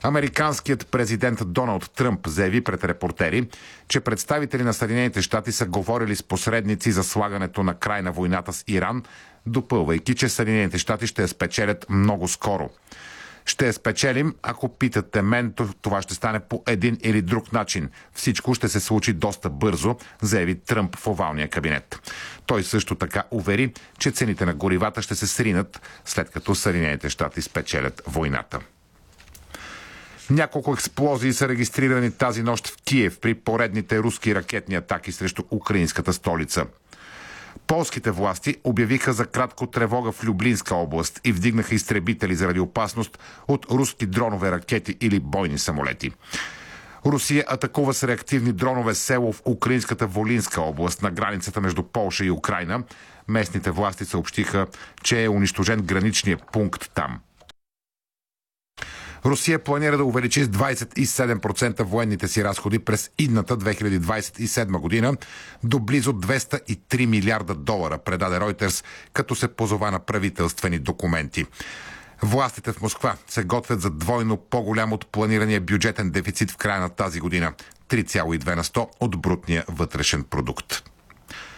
Американският президент Доналд Тръмп заяви пред репортери, че представители на Съединените щати са говорили с посредници за слагането на край на войната с Иран, допълвайки, че Съединените щати ще я спечелят много скоро. Ще я спечелим, ако питате мен, това ще стане по един или друг начин. Всичко ще се случи доста бързо, заяви Тръмп в овалния кабинет. Той също така увери, че цените на горивата ще се сринат, след като Съединените щати спечелят войната. Няколко експлозии са регистрирани тази нощ в Киев при поредните руски ракетни атаки срещу украинската столица. Полските власти обявиха за кратко тревога в Люблинска област и вдигнаха изтребители заради опасност от руски дронове, ракети или бойни самолети. Русия атакува с реактивни дронове село в украинската Волинска област на границата между Полша и Украйна. Местните власти съобщиха, че е унищожен граничният пункт там. Русия планира да увеличи с 27% военните си разходи през идната 2027 година до близо 203 милиарда долара, предаде Ройтерс, като се позова на правителствени документи. Властите в Москва се готвят за двойно по-голям от планирания бюджетен дефицит в края на тази година – 3,2% от брутния вътрешен продукт.